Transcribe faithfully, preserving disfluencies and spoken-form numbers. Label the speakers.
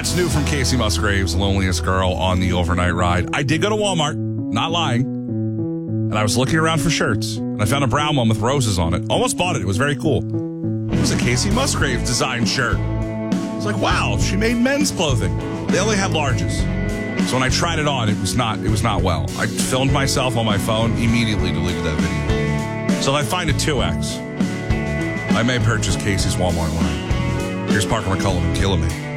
Speaker 1: That's new from Casey Musgraves, Loneliest Girl on the Overnight Ride. I did go to Walmart, not lying, and I was looking around for shirts, and I found a brown one with roses on it. Almost bought it. It was very cool. It was a Casey Musgraves design shirt. I was like, wow, she made men's clothing. They only had larges. So when I tried it on, it was not it was not well. I filmed myself on my phone, immediately deleted that video. So if I find a two X, I may purchase Casey's Walmart line. Here's Parker McCullum and Kayla May.